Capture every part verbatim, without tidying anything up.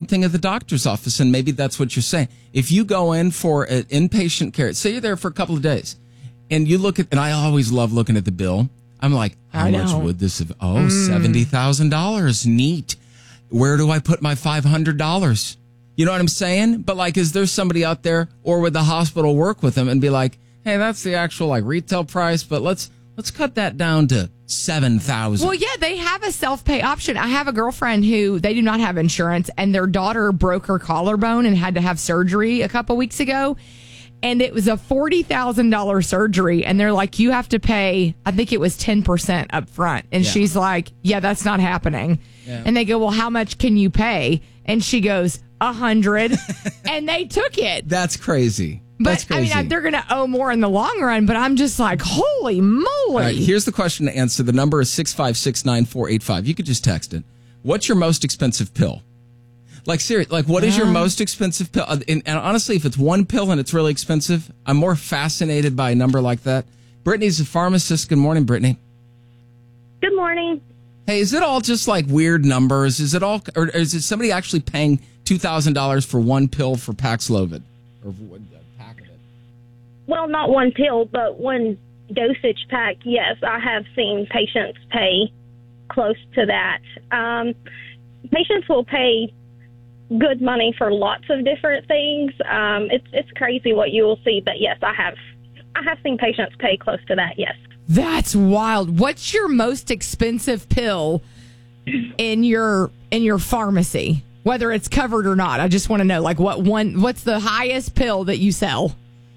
thing at the doctor's office, and maybe that's what you're saying. If you go in for an inpatient care, say you're there for a couple of days, and you look at, and I always love looking at the bill. I'm like, how I much know. would this have? Oh, mm. seventy thousand dollars. Neat. Where do I put my five hundred dollars? You know what I'm saying? But like, is there somebody out there, or would the hospital work with them and be like, hey, that's the actual like retail price, but let's let's cut that down to seven thousand. Well, yeah, they have a self-pay option. I have a girlfriend who they do not have insurance, and their daughter broke her collarbone and had to have surgery a couple weeks ago. And it was a forty thousand dollars surgery. And they're like, you have to pay, I think it was ten percent up front. And yeah. she's like, yeah, that's not happening. Yeah. And they go, well, how much can you pay? And she goes, a hundred. And they took it. That's crazy. But That's crazy. I mean, they're going to owe more in the long run, but I'm just like, holy moly. All right, here's the question to answer. The number is six five six nine four eight five. You could just text it. What's your most expensive pill? Like, seriously, like, what is your most expensive pill? And, and honestly, if it's one pill and it's really expensive, I'm more fascinated by a number like that. Brittany's a pharmacist. Good morning, Brittany. Good morning. Hey, is it all just like weird numbers? Is it all, or is it somebody actually paying two thousand dollars for one pill for Paxlovid? Or what? Well, not one pill, but one dosage pack. Yes, I have seen patients pay close to that. Um, patients will pay good money for lots of different things. Um, it's it's crazy what you will see, but yes, I have I have seen patients pay close to that. Yes, that's wild. What's your most expensive pill in your in your pharmacy, whether it's covered or not? I just want to know, like, what one? What's the highest pill that you sell?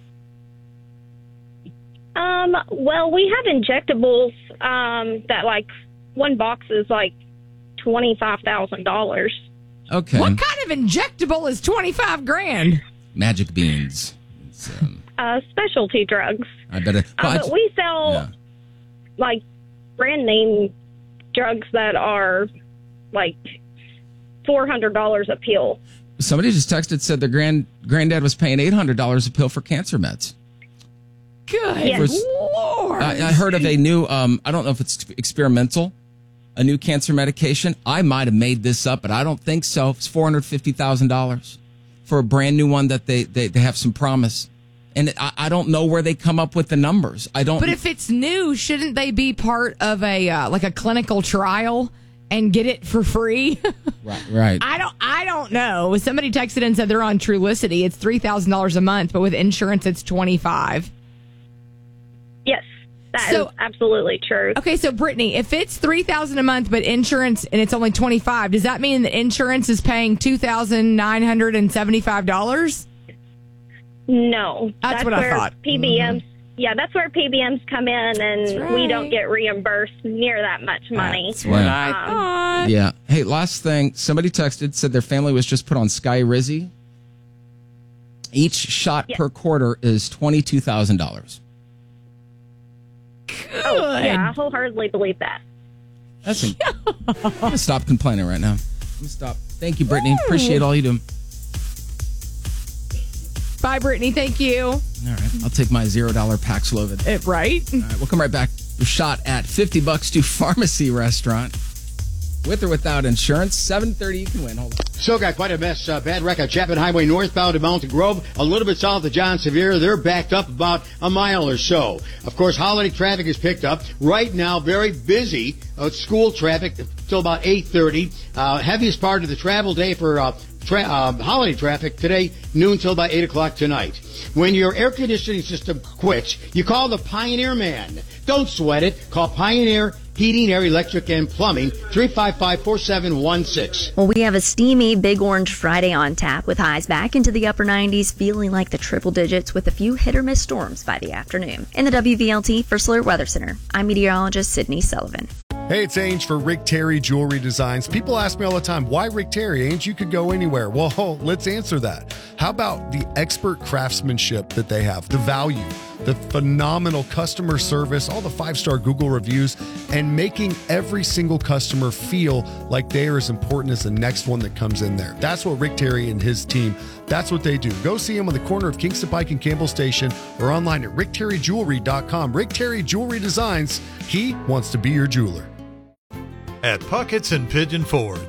Um, well, we have injectables um, that, like, one box is like twenty-five thousand dollars. Okay. What kind of injectable is twenty-five grand? Magic beans. It's, um, uh, specialty drugs. I bet it. Uh, but we sell, yeah. like, brand name drugs that are, like, four hundred dollars a pill. Somebody just texted, said their grand granddad was paying eight hundred dollars a pill for cancer meds. Good yes. Lord. I, I heard of a new, um, I don't know if it's experimental, a new cancer medication. I might have made this up, but I don't think so. It's four hundred fifty thousand dollars for a brand new one that they, they, they have some promise. And I, I don't know where they come up with the numbers. I don't. But if it's new, shouldn't they be part of a, uh, like a clinical trial and get it for free? Right, right. I don't, I don't know. Somebody texted and said they're on Trulicity. It's three thousand dollars a month, but with insurance, it's twenty-five. Yes, that so, is absolutely true. Okay, so Brittany, if it's three thousand dollars a month, but insurance, and it's only twenty-five, does that mean the insurance is paying two thousand nine hundred seventy-five dollars? No. That's, that's what where I thought. P B Ms, mm-hmm. Yeah, that's where P B Ms come in, and right. we don't get reimbursed near that much money. That's what yeah. I thought. Yeah. Hey, last thing. Somebody texted, said their family was just put on Skyrizi. Each shot yes. per quarter is twenty-two thousand dollars. Good. Oh, yeah, I wholeheartedly believe that. That's a, I'm going to stop complaining right now. I'm going to stop. Thank you, Brittany. Ooh. Appreciate all you do. Bye, Brittany. Thank you. All right. I'll take my zero dollar Paxlovid. It, right? All right. We'll come right back. Your shot at fifty bucks to Pharmacy Restaurant. With or without insurance, seven thirty you can win. Hold on. So got quite a mess. Uh, bad wreck on Chapman Highway northbound to Mountain Grove. A little bit south of John Sevier. They're backed up about a mile or so. Of course, holiday traffic is picked up. Right now, very busy. Uh, school traffic till about eight thirty. Uh, heaviest part of the travel day for uh, tra- uh, holiday traffic today, noon till about eight o'clock tonight. When your air conditioning system quits, you call the Pioneer Man. Don't sweat it. Call Pioneer Heating, Air, Electric, and Plumbing, three five five, four seven one six. Well, we have a steamy Big Orange Friday on tap with highs back into the upper nineties, feeling like the triple digits with a few hit-or-miss storms by the afternoon. In the W V L T First Alert Weather Center, I'm meteorologist Sydney Sullivan. Hey, it's Ange for Rick Terry Jewelry Designs. People ask me all the time, why Rick Terry? Ange, you could go anywhere. Well, let's answer that. How about the expert craftsmanship that they have, the value, the phenomenal customer service, all the five-star Google reviews, and making every single customer feel like they are as important as the next one that comes in there. That's what Rick Terry and his team, that's what they do. Go see him on the corner of Kingston Pike and Campbell Station or online at rick terry jewelry dot com. Rick Terry Jewelry Designs, he wants to be your jeweler. At Puckett's and Pigeon Forge,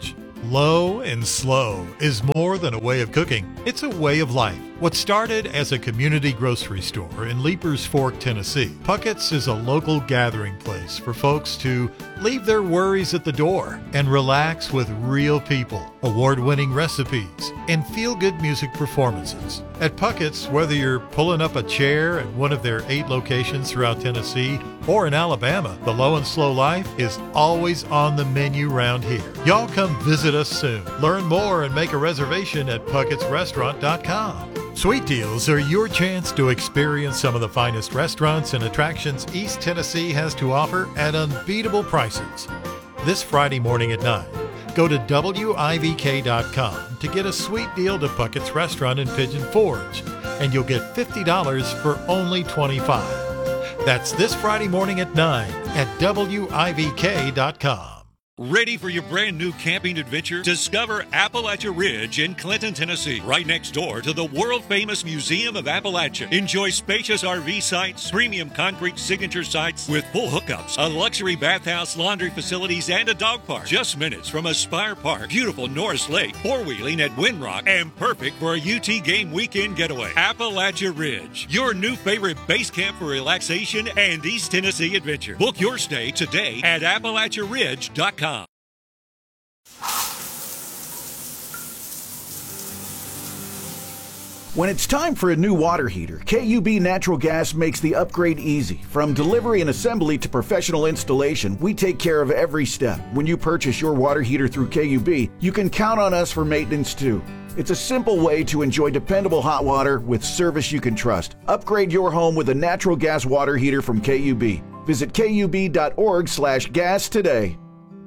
Low and slow is more than a way of cooking. It's a way of life. What started as a community grocery store in Leapers Fork, Tennessee, Puckett's is a local gathering place for folks to leave their worries at the door and relax with real people, award-winning recipes, and feel-good music performances. At Puckett's, whether you're pulling up a chair at one of their eight locations throughout Tennessee or in Alabama, the low and slow life is always on the menu round here. Y'all come visit us soon. Learn more and make a reservation at pucketts restaurant dot com. Sweet Deals are your chance to experience some of the finest restaurants and attractions East Tennessee has to offer at unbeatable prices. This Friday morning at nine, go to W I V K dot com to get a sweet deal to Puckett's Restaurant in Pigeon Forge, and you'll get fifty dollars for only twenty-five dollars. That's this Friday morning at nine at W I V K dot com. Ready for your brand new camping adventure? Discover Appalachia Ridge in Clinton, Tennessee, right next door to the world-famous Museum of Appalachia. Enjoy spacious R V sites, premium concrete signature sites with full hookups, a luxury bathhouse, laundry facilities, and a dog park. Just minutes from Aspire Park, beautiful Norris Lake, four-wheeling at Windrock, and perfect for a U T game weekend getaway. Appalachia Ridge, your new favorite base camp for relaxation and East Tennessee adventure. Book your stay today at appalachia ridge dot com. When it's time for a new water heater, K U B Natural Gas makes the upgrade easy. From delivery and assembly to professional installation, we take care of every step. When you purchase your water heater through K U B, you can count on us for maintenance too. It's a simple way to enjoy dependable hot water with service you can trust. Upgrade your home with a natural gas water heater from K U B. Visit K U B dot org slash gas today.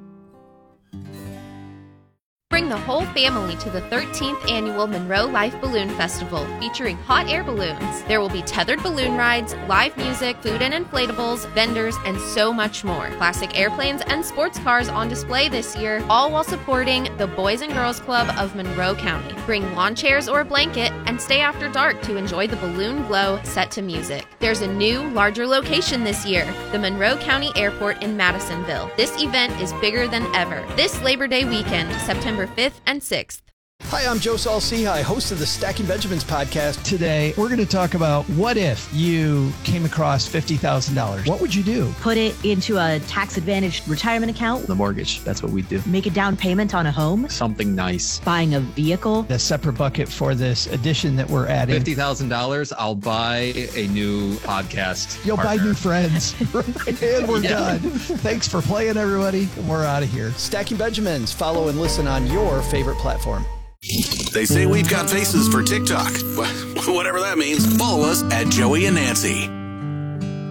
Bring the whole family to the thirteenth Annual Monroe Life Balloon Festival, featuring hot air balloons. There will be tethered balloon rides, live music, food and inflatables, vendors, and so much more. Classic airplanes and sports cars on display this year, all while supporting the Boys and Girls Club of Monroe County. Bring lawn chairs or a blanket and stay after dark to enjoy the balloon glow set to music. There's a new, larger location this year, the Monroe County Airport in Madisonville. This event is bigger than ever. This Labor Day weekend, September fifth and sixth. Hi, I'm Joe Saul-Sehy, host of the Stacking Benjamins podcast. Today, we're going to talk about what if you came across fifty thousand dollars? What would you do? Put it into a tax-advantaged retirement account. The mortgage, that's what we do. Make a down payment on a home. Something nice. Buying a vehicle. A separate bucket for this addition that we're adding. fifty thousand dollars, I'll buy a new podcast You'll partner. buy new friends. And we're yeah. done. Thanks for playing, everybody. We're out of here. Stacking Benjamins. Follow and listen on your favorite platform. They say we've got faces for TikTok. Whatever that means. Follow us at Joey and Nancy.